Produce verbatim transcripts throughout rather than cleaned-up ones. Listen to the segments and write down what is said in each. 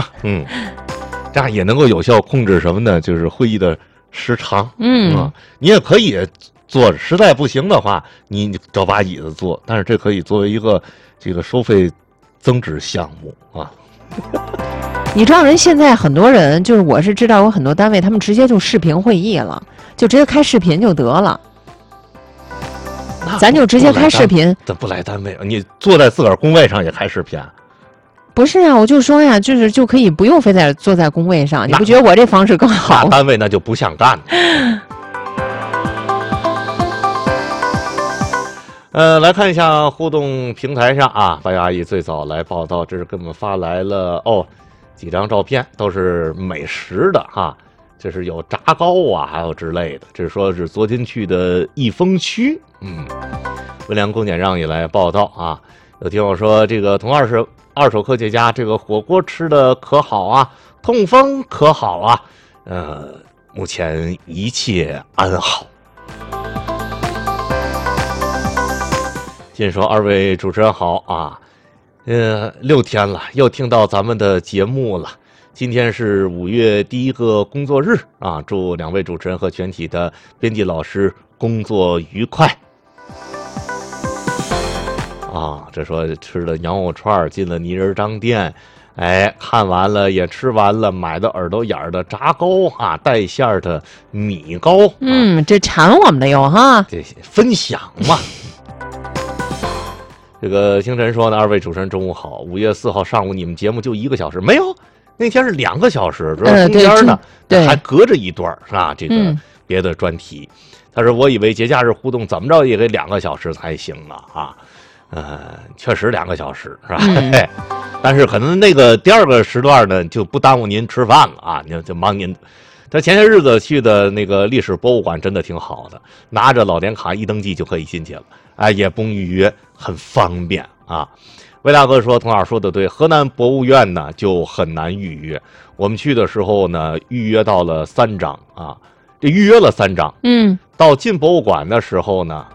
吧，嗯，这样也能够有效控制什么呢？就是会议的时长， 嗯， 啊，你也可以坐着，实在不行的话，你找把椅子坐，但是这可以作为一个这个收费增值项目啊。 你知道人现在很多人，就是我是知道有很多单位，他们直接就视频会议了，就直接开视频就得了。咱就直接开视频， 怎不来单位？你坐在自个儿工位上也开视频？ 不是啊，我就说呀，就是就可以不用非得坐在工位上，你不觉得我这方式更好？ 那单位那就不想干了。呃，来看一下互动平台上啊，白阿姨最早来报道，这是给我们发来了哦几张照片，都是美食的哈。这是有炸糕啊，还有之类的。这是说是昨天去的益丰区，嗯，温良恭俭让也来报道啊。有听我说，这个同二是二手科学家，这个火锅吃的可好啊，痛风可好啊，呃，目前一切安好。先说二位主持人好啊，呃，六天了，又听到咱们的节目了。今天是五月第一个工作日啊，祝两位主持人和全体的编辑老师工作愉快。啊，这说吃了羊肉串，进了泥人张店，哎，看完了也吃完了，买的耳朵眼的炸糕啊，带馅的米糕，啊、 嗯，这馋我们的哟哈， 这分享嘛。这个星辰说呢，二位主持人中午好，五月四号上午你们节目就一个小时，没有。那天是两个小时，主要中间呢、呃、还隔着一段是吧？这个别的专题，他说我以为节假日互动怎么着也得两个小时才行啊啊，呃，确实两个小时是吧？嗯、但是可能那个第二个时段呢就不耽误您吃饭了啊，就就忙您。这前些日子去的那个历史博物馆真的挺好的，拿着老年卡一登记就可以进去了，哎，也不用预约，很方便啊。魏大哥说，童老说的对，河南博物院呢就很难预约。我们去的时候呢，预约到了三张啊，这预约了三张。 嗯， 到进博物馆的时候呢，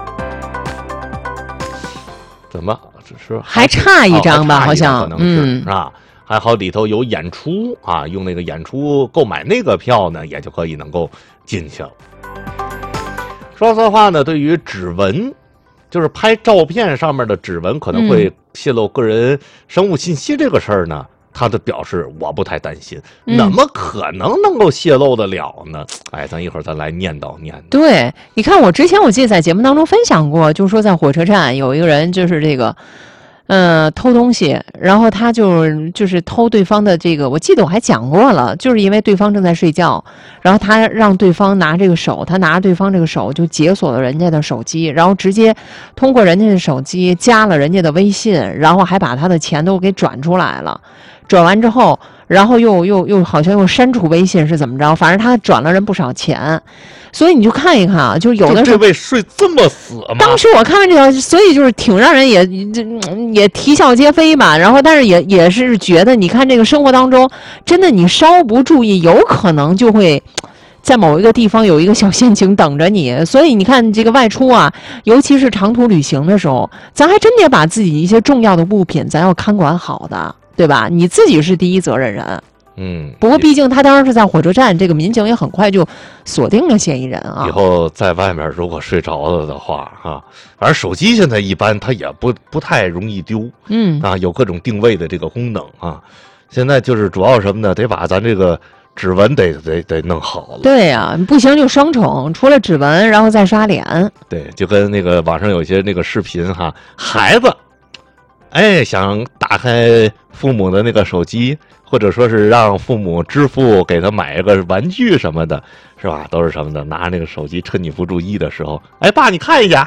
怎么只是还差一张吧？ 哦、 好像可能是、嗯、啊，还好里头有演出啊，用那个演出购买那个票呢，也就可以能够进去了。说实话呢，对于指纹。就是拍照片上面的指纹可能会泄露个人生物信息这个事儿呢，他的表示我不太担心，怎么可能能够泄露得了呢？哎，咱一会儿咱来念叨念叨。 对，你看我之前我记得在节目当中分享过，就是说在火车站有一个人就是这个。呃，偷东西，然后他就就是偷对方的这个，我记得我还讲过了，就是因为对方正在睡觉，然后他让对方拿这个手，他拿对方这个手就解锁了人家的手机，然后直接通过人家的手机加了人家的微信，然后还把他的钱都给转出来了，转完之后，然后又又又好像又删除微信是怎么着，反正他转了人不少钱。所以你就看一看啊，就有的时候这位睡这么死吗？ 当时我看完这条，所以就是挺让人也也啼笑皆非吧。然后，但是也也是觉得，你看这个生活当中，真的你稍不注意，有可能就会在某一个地方有一个小陷阱等着你。所以你看这个外出啊，尤其是长途旅行的时候，咱还真得把自己一些重要的物品，咱要看管好的，对吧？你自己是第一责任人。 嗯， 不过毕竟他当时是在火车站，这个民警也很快就锁定了嫌疑人啊。 以后在外面如果睡着了的话啊，反正手机现在一般它也不不太容易丢， 嗯啊，有各种定位的这个功能啊。现在就是主要什么呢？得把咱这个指纹得得得弄好了。 对呀、啊，不行就双重，除了指纹，然后再刷脸。 对，就跟那个网上有些那个视频哈，孩子，哎，想打开父母的那个手机。或者说是让父母支付给他买一个玩具什么的，是吧？都是什么的？拿那个手机趁你不注意的时候，哎，爸，你看一下。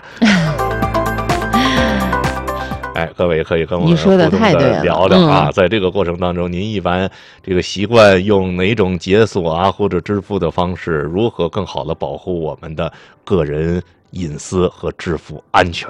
哎，各位可以跟我们互动的聊聊啊，在这个过程当中，您一般这个习惯用哪种解锁啊或者支付的方式，如何更好的保护我们的个人隐私和支付安全？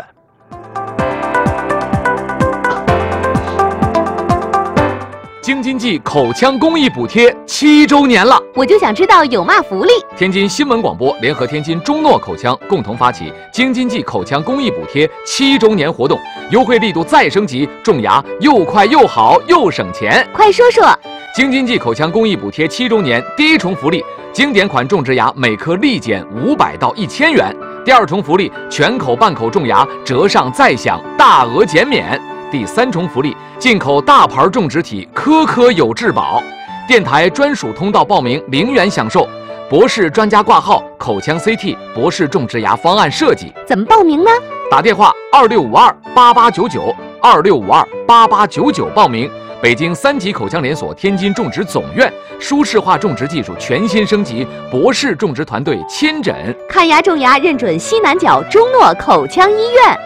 京津冀口腔公益补贴七周年了， 我就想知道有嘛福利。 天津新闻广播联合天津中诺口腔共同发起京津冀口腔公益补贴七周年活动，优惠力度再升级，种牙又快又好又省钱。 快说说！ 京津冀口腔公益补贴七周年第一重福利，经典款种植牙每颗立减五百到一千元；第二重福利，全口半口种牙折上再享大额减免；第三重福利，进口大牌种植体，颗颗有质保。电台专属通道报名零元享受，博士专家挂号，口腔 C T 博士种植牙方案设计。 怎么报名呢？ 打电话二六五二八八九九二六五二八八九九报名。北京三级口腔连锁天津种植总院舒适化种植技术全新升级，博士种植团队亲诊看牙种牙认准西南角中诺口腔医院。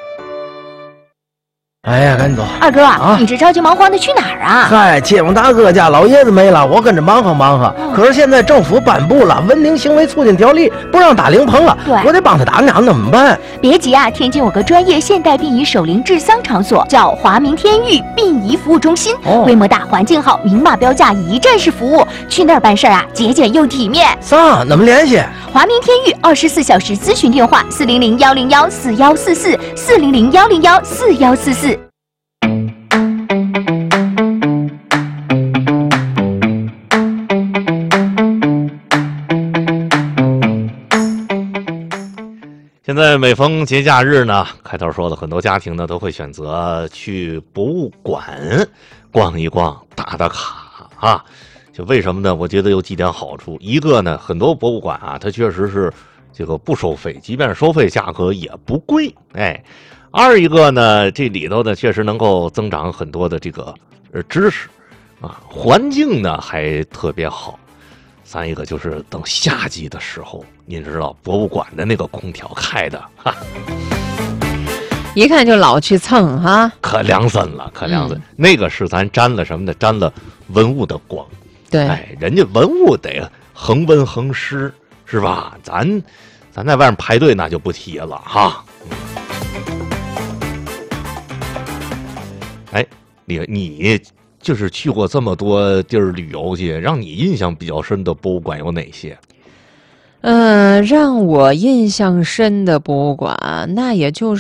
哎呀，赶紧走！ 二哥啊，你这着急忙慌的去哪儿啊？ 嗨，街坊大哥家老爷子没了，我跟着忙活忙活。嗯、可是现在政府颁布了《文明行为促进条例》，不让打灵棚了，我得帮他打娘，怎么办？ 别急啊，天津有个专业现代殡仪守灵治丧场所，叫华明天域殡仪服务中心，哦、规模大，环境好，明码标价，一站式服务。去那儿办事啊，节俭又体面。 啥？怎么联系？ 华明天域二十四小时咨询电话：四零零幺零幺四幺四四四零零幺零幺四幺四四。 现在每逢节假日呢，开头说了，很多家庭呢都会选择去博物馆逛一逛，打打卡啊。就为什么呢？我觉得有几点好处。一个呢，很多博物馆啊，它确实是这个不收费，即便是收费，价格也不贵。哎，二一个呢，这里头呢确实能够增长很多的这个呃知识啊，环境呢还特别好。三一个就是等夏季的时候，您知道博物馆的那个空调开的，哈， 一看就老去蹭哈， 可凉森了，可凉森。嗯、那个是咱沾了什么的？沾了文物的光。 对， 哎，人家文物得恒温恒湿，是吧？咱咱在外面排队那就不提了哈。哎，你你。就是去过这么多地儿旅游去，让你印象比较深的博物馆有哪些？ 呃，让我印象深的博物馆，那也就是，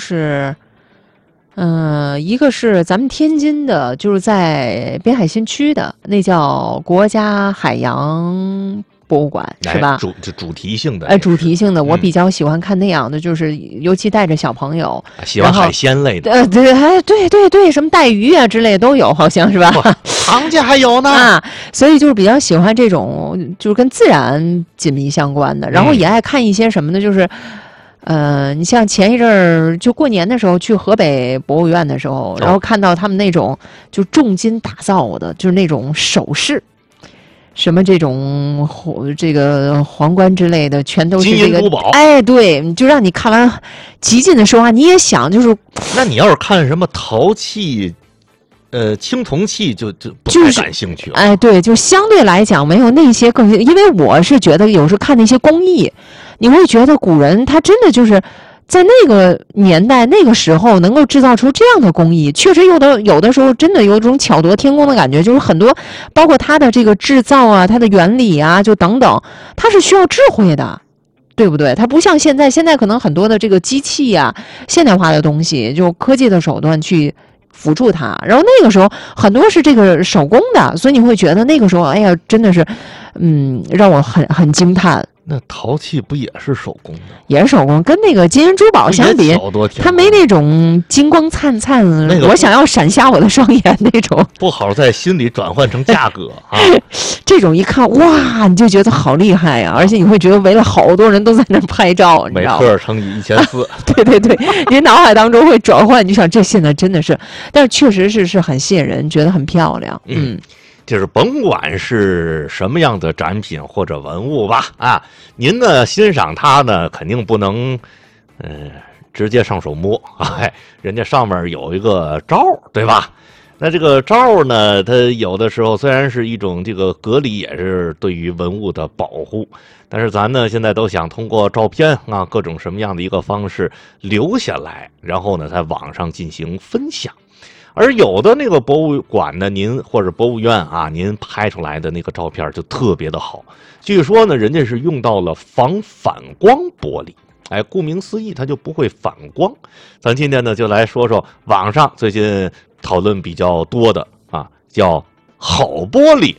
嗯、呃，一个是咱们天津的，就是在滨海新区的，那叫国家海洋博物馆，是吧？ 主主题性的， 哎，主题性的，我比较喜欢看那样的，嗯、就是尤其带着小朋友， 喜欢海鲜类的， 呃，对，哎，对对对，什么带鱼啊之类的都有，好像是吧？ 行家还有呢啊，所以就是比较喜欢这种，就是跟自然紧密相关的，然后也爱看一些什么呢？就是。呃，你像前一阵儿就过年的时候去河北博物院的时候，然后看到他们那种就重金打造的，就是那种首饰。什么这种这个皇冠之类的，全都是这个金银珠宝。 哎，对，就让你看完极尽的时候啊，你也想就是， 那你要是看什么陶器，呃，青铜器就就不太感兴趣了。 就是、哎，对，就相对来讲没有那些更，因为我是觉得有时候看那些工艺，你会觉得古人他真的就是在那个年代那个时候能够制造出这样的工艺，确实有的有的时候真的有一种巧夺天工的感觉，就是很多包括它的这个制造啊，它的原理啊，就等等，它是需要智慧的。对不对？它不像现在，现在可能很多的这个机器啊，现代化的东西，就科技的手段去辅助它。然后那个时候很多是这个手工的，所以你会觉得那个时候，哎呀，真的是，嗯，让我很很惊叹。 那陶器不也是手工的？ 也是手工，跟那个金银珠宝相比，它没那种金光灿灿，那个、我想要闪瞎我的双眼那种。 不好在心里转换成价格啊！ 这种一看，哇，你就觉得好厉害呀、啊！而且你会觉得围了好多人都在那拍照，你知道吗？ 每克乘以一千四。 对对对，你脑海当中会转换，你想这现在真的是，但是确实是是很吸引人，觉得很漂亮，嗯。嗯就是甭管是什么样的展品或者文物吧，啊，您呢欣赏它呢，肯定不能，呃，直接上手摸，哎，人家上面有一个罩，对吧？那这个罩呢，它有的时候虽然是一种这个隔离，也是对于文物的保护，但是咱呢现在都想通过照片啊，各种什么样的一个方式留下来，然后呢在网上进行分享。而有的那个博物馆呢，您或者博物院啊，您拍出来的那个照片就特别的好。据说呢，人家是用到了防反光玻璃，哎，顾名思义，它就不会反光。咱今天呢，就来说说网上最近讨论比较多的啊，叫好玻璃